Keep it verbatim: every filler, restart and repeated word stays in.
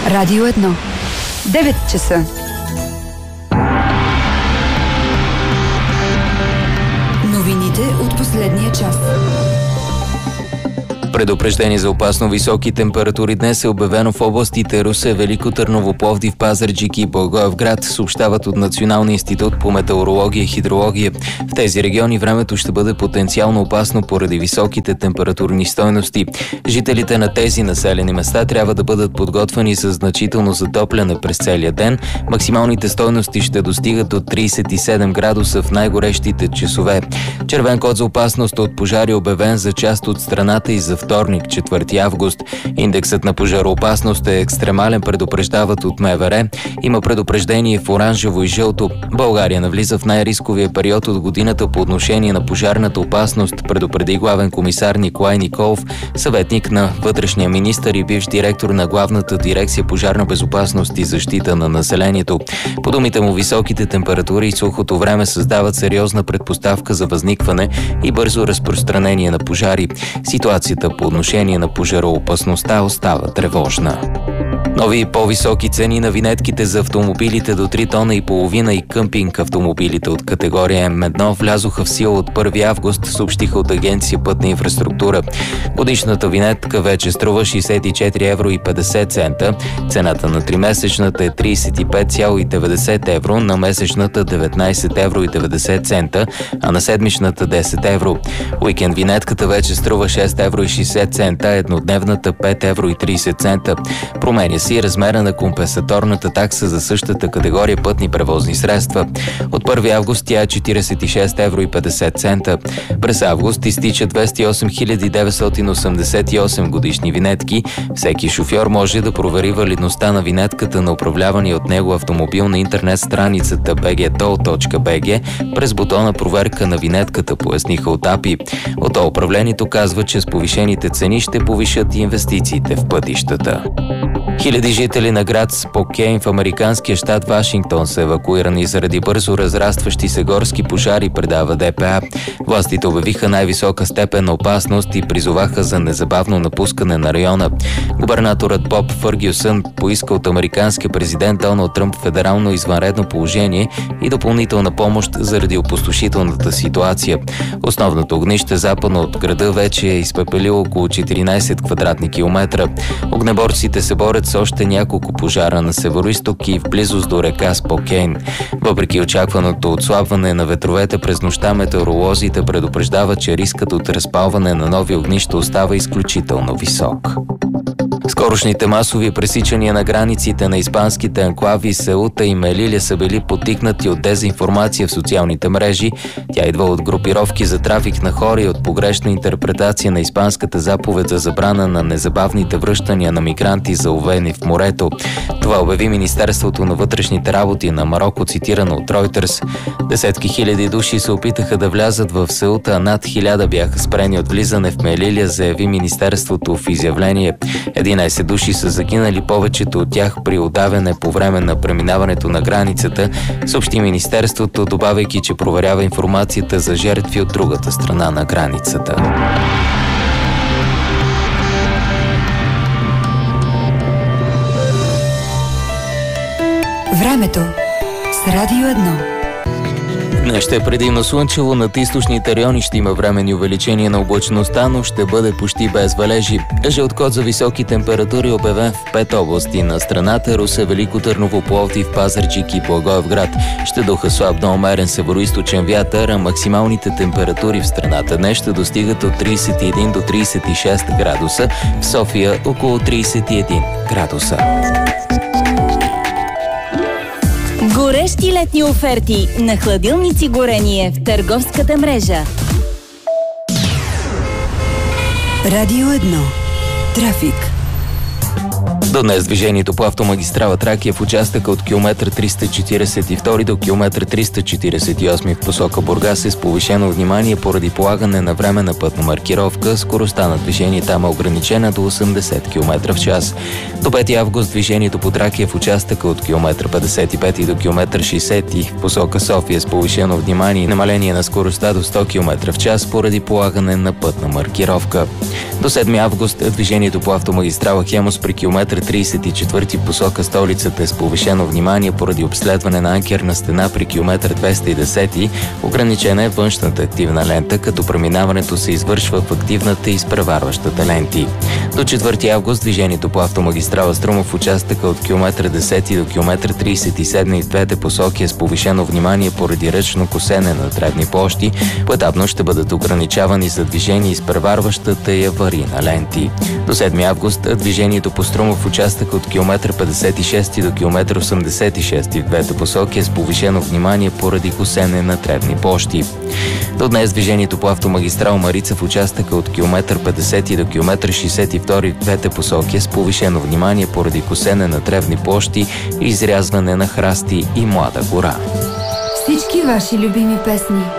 Радио едно. девет часа. Новините от последния час. Предупреждение за опасно високи температури днес е обявено в областите Русе, Велико Търново, Пловдив, Пазарджик и Благоевград, съобщават от Националния институт по метеорология и хидрология. В тези региони времето ще бъде потенциално опасно поради високите температурни стойности. Жителите на тези населени места трябва да бъдат подготвени за значително затопляне през целия ден. Максималните стойности ще достигат до тридесет и седем градуса в най-горещите часове. Червен код за опасност от пожари е обявен за част от страната и за вторник, четвърти август. Индексът на пожароопасност е екстремален, предупреждават от МВР. Има предупреждение в оранжево и жълто. България навлиза в най-рисковия период от годината по отношение на пожарната опасност, предупреди главен комисар Николай Николов, съветник на вътрешния министър и бивш директор на Главната дирекция пожарна безопасност и защита на населението. По думите му, високите температури и сухото време създават сериозна предпоставка за възникване и бързо разпространение на пожари. Ситуацията по отношение на пожароопасността остава тревожна. Нови и по-високи цени на винетките за автомобилите до три тона и половина и къмпинг автомобилите от категория М едно влязоха в сила от първи август, съобщиха от Агенция Пътна инфраструктура. Годишната винетка вече струва шейсет и четири евро и петдесет цента, цената на тримесечната е тридесет и пет цяло и деветдесет евро, на месечната деветнадесет евро и деветдесет цента, а на седмичната десет евро. Уикенд винетката вече струва шест евро и шейсет цента, еднодневната пет евро и тридесет цента. Променя си размера на компенсаторната такса за същата категория пътни превозни средства. От първи август тя е четиридесет и шест евро и петдесет цента. През август изтича двадесет и осем хиляди деветстотин осемдесет и осем годишни винетки. Всеки шофьор може да провери валидността на винетката на управлявания от него автомобил на интернет страницата би джи тол точка би джи през бутона проверка на винетката, поясниха от АПИ. От управлението казва, че с повишените цени ще повишат и инвестициите в пътищата. Хиляди жители на град Спокейн в американския щат Вашингтон са евакуирани заради бързо разрастващи се горски пожари, предава Д П А. Властите обявиха най-висока степен на опасност и призоваха за незабавно напускане на района. Губернаторът Боб Фъргюсън поиска от американския президент Доналд Тръмп федерално извънредно положение и допълнителна помощ заради опустошителната ситуация. Основното огнище западно от града вече е изпепелило около четиринадесет квадратни километра. Огнеборците се борят с още няколко пожара на североизток и в близост до река Спокейн. Въпреки очакваното отслабване на ветровете през нощта, метеоролозите предупреждават, че рискът от разпалване на нови огнища остава изключително висок. Скорошните масови пресичания на границите на испанските анклави Сеута и Мелиля са били подтикнати от дезинформация в социалните мрежи. Тя идва от групировки за трафик на хора и от погрешна интерпретация на испанската заповед за забрана на незабавните връщания на мигранти, заловени в морето. Това обяви Министерството на вътрешните работи на Мароко, цитирано от Reuters. Десетки хиляди души се опитаха да влязат в Сеута, а над хиляда бяха спрени от влизане в Мелиля, заяви Министерството в изявление. единадесет души са загинали, повечето от тях при удавяне по време на преминаването на границата, съобщи Министерството, добавяйки, че проверява информацията за жертви от другата страна на границата. Времето с Радио едно. Днес ще е предимно слънчево, над източните райони ще има временни увеличения на облачността, но ще бъде почти без валежи. Жълт код за високи температури обявен в пет области на страната: Русе, Велико Търново, Пловдив, Пазарджик и Благоевград. Ще духа слаб до умерен североизточен вятър, а максималните температури в страната днес ще достигат от тридесет и един до тридесет и шест градуса, в София около тридесет и един градуса. Горещи летни оферти на хладилници Горение в търговската мрежа. Радио едно. Трафик. До днес движението по автомагистрала Тракия в участъка от километър триста четиридесет и втори до километър триста четиридесет и осми в посока Бургас е с повишено внимание поради полагане на временна пътна маркировка. Скоростта на движение там е ограничена до осемдесет километра в час. До пети август движението по Тракия в участъка от километър петдесет и пет до километър шейсет в посока София с повишено внимание и намаление на скоростта до сто километра в час поради полагане на пътна маркировка. До седми август движението по автомагистрала Хемус при километър тридесет и четвърти в посока столицата е с повишено внимание поради обследване на анкерна стена при километър двеста и десет. Ограничена е външната активна лента, като преминаването се извършва в активната и изпреварващата ленти. До четвърти август движението по автомагистрала Струмов в участъка от километър десет до километър тридесет и седем и в двете посоки е с повишено внимание поради ръчно косене на дребни площи. Поетапно ще бъдат ограничавани за движение изпреварващата и аварийна ленти. До седми август движението по Струмов в участъка от километър петдесет и шест до километър осемдесет и шест в двете посоки е с повишено внимание поради косене на дребни площи. До днес движението по автомагистрал Марица в участъка от километър петдесет до километър шейсет и два в двете посоки е с повишено внимание поради косене на дребни площи и изрязване на храсти и млада гора. Всички ваши любими песни.